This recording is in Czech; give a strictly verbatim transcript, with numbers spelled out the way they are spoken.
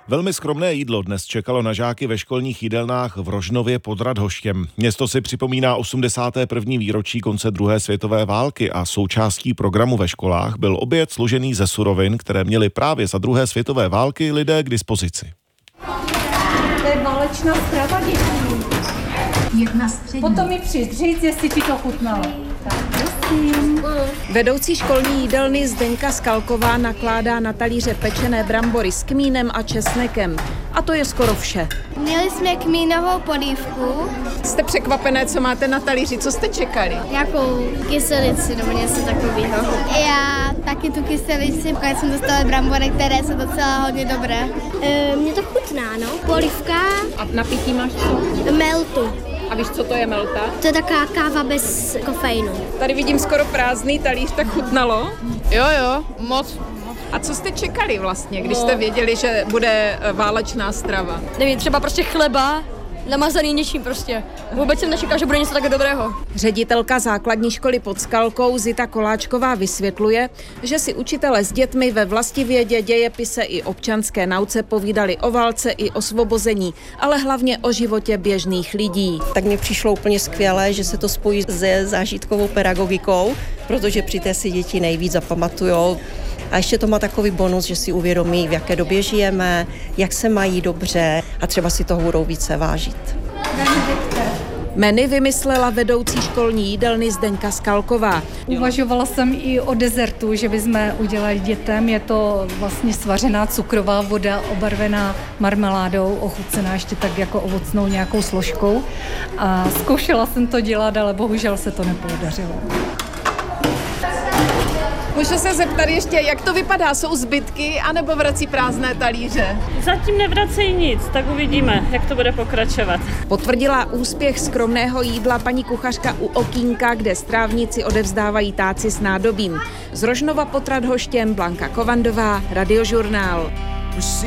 Velmi skromné jídlo dnes čekalo na žáky ve školních jídelnách v Rožnově pod Radhoštěm. Město si připomíná osmdesáté první výročí konce druhé světové války a součástí programu ve školách byl oběd složený ze surovin, které měli právě za druhé světové války lidé k dispozici. To je válečná strava, dětí. Jedna střední. Potom mi přijď říct, jestli ti to chutnalo. Tak, prosím. Vedoucí školní jídelny Zdenka Skalková nakládá na talíře pečené brambory s kmínem a česnekem. A to je skoro vše. Měli jsme kmínovou polívku. Jste překvapené, co máte na talíři, co jste čekali? Nějakou kyselici nebo něco takového. Já taky tu kyselici, pokud jsem dostala brambory, které jsou docela hodně dobré. E, mně to chutná, no. Polívka. A na pití máš co? Meltu. A víš, co to je melta? To je taková káva bez kofeinu. Tady vidím skoro prázdný talíř, tak chutnalo? Jo, jo, moc. A co jste čekali vlastně, když jste věděli, že bude válečná strava? Nevím, třeba prostě chleba, namazaný něčím prostě. Vůbec jsem nečekal, že bude něco tak dobrého. Ředitelka základní školy pod Skalkou Zita Koláčková vysvětluje, že si učitelé s dětmi ve vlastivědě, dějepise i občanské nauce povídali o válce i osvobození, ale hlavně o životě běžných lidí. Tak mi přišlo úplně skvělé, že se to spojí se zážitkovou pedagogikou, protože při té si děti nejvíc zapamatujou. A ještě to má takový bonus, že si uvědomí, v jaké době žijeme, jak se mají dobře a třeba si toho budou více vážit. Menu vymyslela vedoucí školní jídelny Zdenka Skalková. Uvažovala jsem i o dezertu, že bychom udělali dětem. Je to vlastně svařená cukrová voda, obarvená marmeládou, ochucená ještě tak jako ovocnou nějakou složkou. A zkoušela jsem to dělat, ale bohužel se to nepodařilo. Můžu se zeptat ještě, jak to vypadá? Jsou zbytky anebo vrací prázdné talíře? Zatím nevracejí nic, tak uvidíme, jak to bude pokračovat. Potvrdila úspěch skromného jídla paní kuchařka u okýnka, kde strávníci odevzdávají táci s nádobím. Z Rožnova pod Radhoštěm Blanka Kovandová, Radiožurnál.